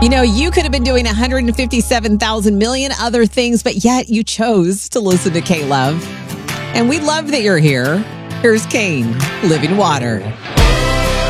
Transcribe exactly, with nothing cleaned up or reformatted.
You know, you could have been doing one hundred fifty-seven thousand million other things, but yet you chose to listen to K-Love. And we love that you're here. Here's Kane, Living Water.